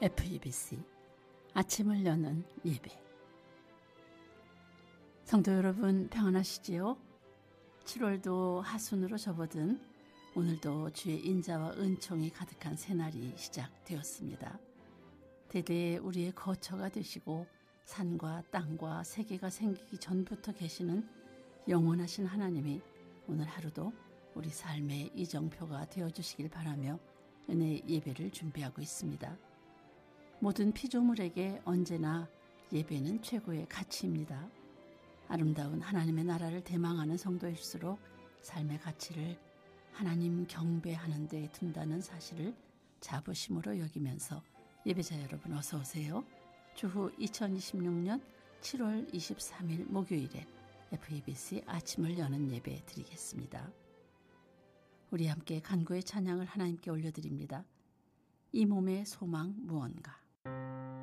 FEBC 아침을 여는 예배. 성도 여러분 평안하시지요? 7월도 하순으로 접어든 오늘도 주의 인자와 은총이 가득한 새날이 시작되었습니다. 대대 우리의 거처가 되시고 산과 땅과 세계가 생기기 전부터 계시는 영원하신 하나님이 오늘 하루도 우리 삶의 이정표가 되어주시길 바라며 은혜 예배를 준비하고 있습니다. 모든 피조물에게 언제나 예배는 최고의 가치입니다. 아름다운 하나님의 나라를 대망하는 성도일수록 삶의 가치를 하나님 경배하는 데 둔다는 사실을 자부심으로 여기면서 예배자 여러분 어서 오세요. 주후 2026년 7월 23일 목요일에 FEBC 아침을 여는 예배 드리겠습니다. 우리 함께 간구의 찬양을 하나님께 올려드립니다. 이 몸의 소망 무언가.